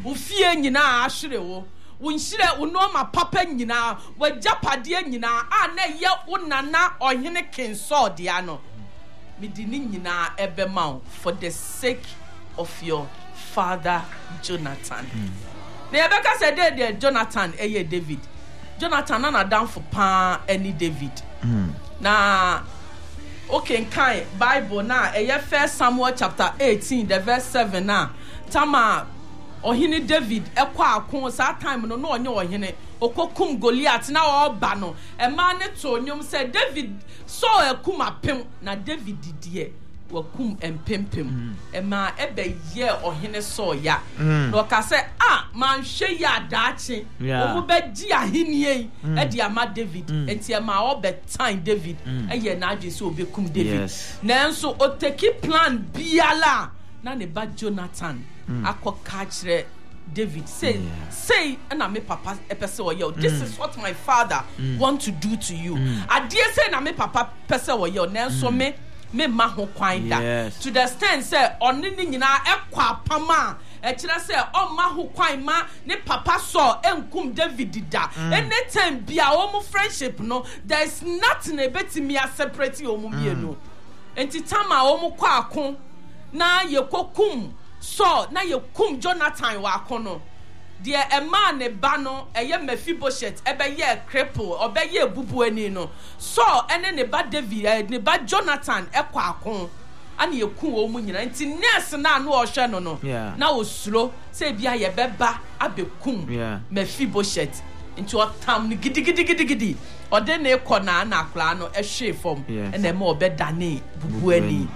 ufie nyina ahwere wo wonhyire unoma papa nyina wajapade nyina na ye unana ohene kenso de ano medini nyina ebema for the sake of your father Jonathan. Na yebeka say dey Jonathan eye David. Jonathan na down for pa any David. Na okay kan Bible na eye 1 Samuel chapter 18 the verse 7 na tama ohini David ekwa akon sa time no onye ohene okokum Goliath na oba no e ma ne to nyom say David so ekum apem na David didie wakum empempem e ma ebe ye ohene so ya no ka say man hwe ya daache o be di ahenie e di ama David enti e ma obe time David e ye na adwe so obekum David nanso o take plan biala na ne ba Jonathan akoka kire David say na me papa pese wo this is what my father want to do to you adie say na me papa pese wo nanso me ma ho kwan da to the extent say onni ni nyina ekwa pama e kire say o ma ho kwan ma ne papa so enkum David da anytime bia o mu friendship no there is nothing ebetimi a separate o mu mienu enti tama o mu kwa akon na yekokum so na yekum Jonathan wa akono de e man ne ba no eye Mephibosheth ebe ye cripple obe ye bubu ani no so ene ne ba David ne ba Jonathan ekwa akon ani yekum wo mu nyina nti nurse na no ohwe no no na osuro se bia ye beba abekum Mephibosheth nti otam ni gidi ode ne kona na akla no ehwe fom ene ma obedane bubu ani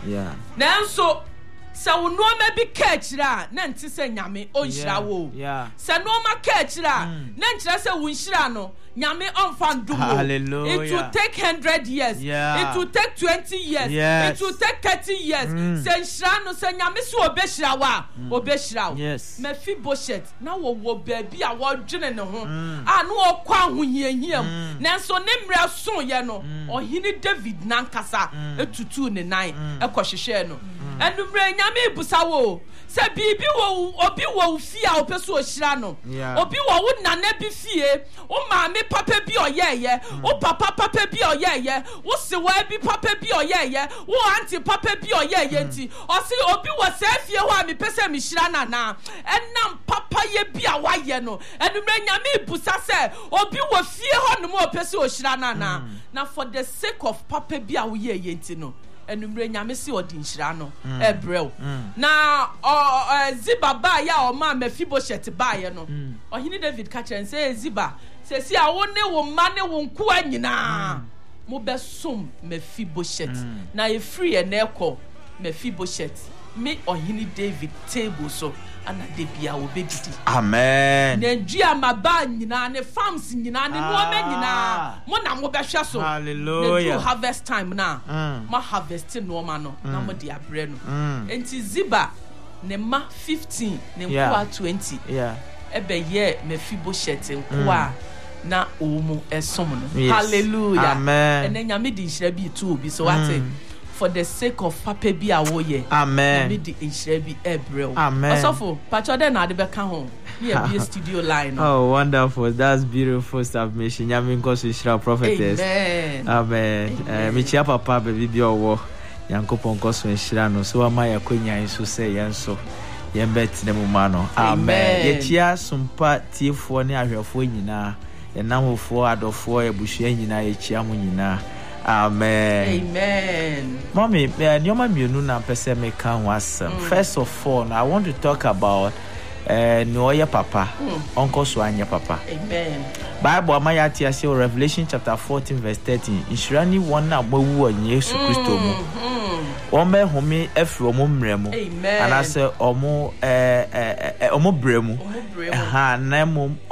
nanso sa wonoma bi ka kira na nti se nyame onhyira wo sa noma ka kira na nkyira se wonhyira no nyame onfa ndumo it will take 100 years it will take 20 years it will take 30 years se nhyira no se nyame se obehira wa obehira wo Mephibosheth na wo baabi a wo dwene ne ho no okwa ahohiahiam nanso ne mra so ye no ohini David nankasa etutu ne nan ekohwehwe no enumre nyame busawo se bibi wo obi wo fie a opeso ohira no obi wo nana bi fie o maame papa bi oyeye o papa bi oyeye wo sewa bi papa bi oyeye wo auntie papa bi oyeye nti o se obi wo se fie ho a me pese me hira nana enam papa ye bi a waye no enumre nyame busa se obi wo fie ho no mo opeso ohira nana na for the sake of papa bi a wo ye nti no enumre nyame si odi nhyira no ebrew na Ziba ba ya o ma Mephibosheth ba ye no ohini David ka kyen say Ziba se si a wo ne wo ma ne wo nku anyina mo besom Mephibosheth na e free e na ekọ Mephibosheth me ohini David table so ana de bia wo bedidi amen na dua maba nyina ne farms nyina ne no ma nyina mo na mo behwe so hallelujah na harvest time na ma harvest no ma no na mo de abre no enti Ziba ne ma 15 ne kwa 20 ebe ye Mephibosheth kwa na omu esom no hallelujah amen and nyame di nhira bi tu obi so what for the sake of papa bi awoye amen me di nhira bi ebrel osofo pacho den na de beka ho here be studio line oh wonderful, that's beautiful submission nyame nkoso nhira prophetess amen me chia papa be bi owo yankopon nkoso nhira no so ama yakonyan so say yenso yembet ne muma no amen ye chia sumpa tiefo ne ahwefo nyina enamofo adofo ebuhua nyina ye chia mo nyina amen mommy nyoma mienu na pese me kan wasem first of all I want to talk about no your papa uncle so anya papa amen Bible amaya ti ase Revelation chapter 14 verse 13 insurani one na gbawu onye Yesu Kristo mu ombe home efri omo mremu anase omo omo bremu ha na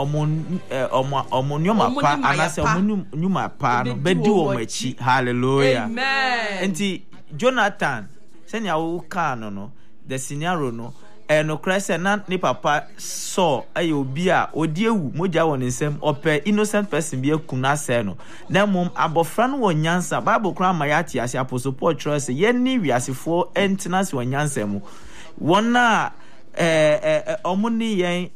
omo nyoma pa anase omo nyuma pa no bedi wo machi hallelujah amen enti Jonathan senya wo ka no the scenario no no Christ na ni papa saw ayo obi a odi ewu moja won nsem ope innocent person bi ekuna se no na mom abofra no wonyansa Bible kra ma ya ti ase apostle Paul trust ye ni wiasefo entenance wonyansa mu wona omuni yen